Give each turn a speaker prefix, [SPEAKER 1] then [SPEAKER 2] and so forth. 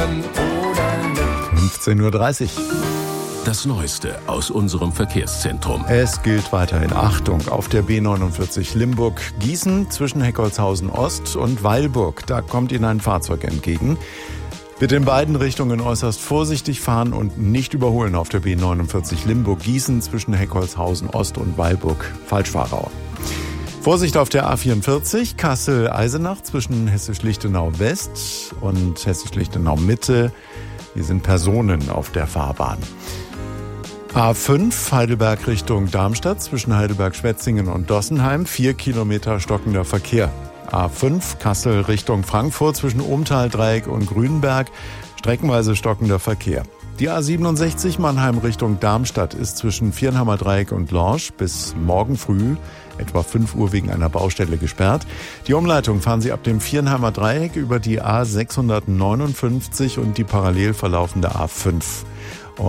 [SPEAKER 1] Lippen oder Lip.
[SPEAKER 2] 15.30 Uhr.
[SPEAKER 3] Das Neueste aus unserem Verkehrszentrum.
[SPEAKER 2] Es gilt weiterhin Achtung auf der B49 Limburg-Gießen zwischen Heckholzhausen Ost und Weilburg. Da kommt Ihnen ein Fahrzeug entgegen. Bitte in beiden Richtungen äußerst vorsichtig fahren und nicht überholen auf der B49 Limburg-Gießen zwischen Heckholzhausen Ost und Weilburg. Falschfahrer. Vorsicht auf der A44 Kassel-Eisenach zwischen Hessisch-Lichtenau West und Hessisch-Lichtenau Mitte. Hier sind Personen auf der Fahrbahn. A5 Heidelberg Richtung Darmstadt zwischen Heidelberg-Schwetzingen und Dossenheim. 4 Kilometer stockender Verkehr. A5 Kassel Richtung Frankfurt zwischen Ohmtal-Dreieck und Grünberg. Streckenweise stockender Verkehr. Die A67 Mannheim Richtung Darmstadt ist zwischen Viernheimer Dreieck und Lorsch bis morgen früh etwa 5 Uhr wegen einer Baustelle gesperrt. Die Umleitung fahren Sie ab dem Viernheimer Dreieck über die A659 und die parallel verlaufende A5.